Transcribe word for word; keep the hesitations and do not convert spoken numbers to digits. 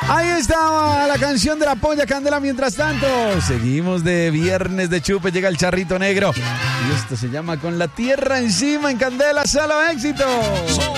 Ahí estaba la canción de la Polla Candela. Mientras tanto, seguimos de viernes de chupe. Llega el Charrito Negro y esto se llama Con la Tierra Encima en Candela. ¡Solo éxito!